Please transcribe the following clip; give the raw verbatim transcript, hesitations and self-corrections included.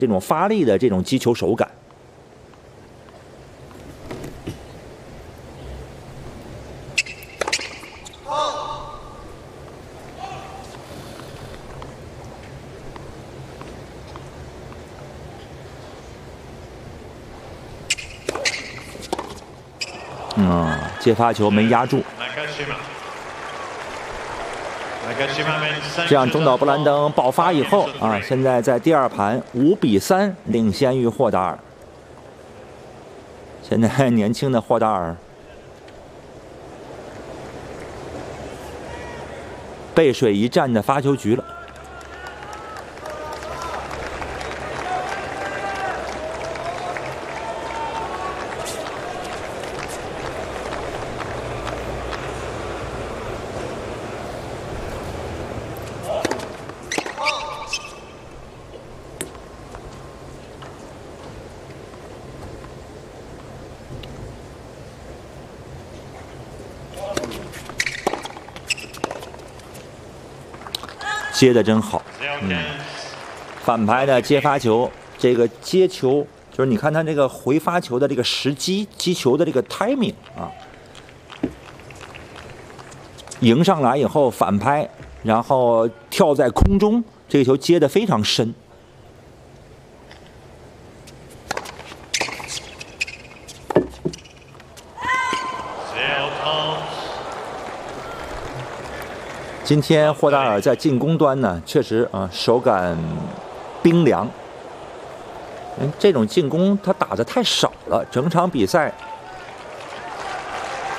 这种发力的这种击球手感。嗯，接发球没压住。 这样中岛布兰登爆发以后啊，现在在第二盘五比三领先于霍达尔。现在年轻的霍达尔背水一战的发球局了。 接的真好，嗯，反拍的接发球，这个接球就是你看他这个回发球的这个时机，击球的这个 timing 啊，迎上来以后反拍，然后跳在空中，这个球接的非常深。 今天霍达尔在进攻端呢，确实啊手感冰凉。嗯，这种进攻他打的太少了，整场比赛